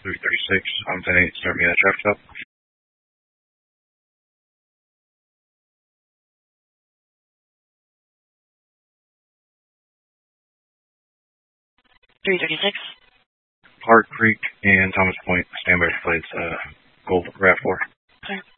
336, I'm 10-8, start me at a traffic stop. 336. Park Creek and Thomas Point, standby flights, Gold RAV4. Okay.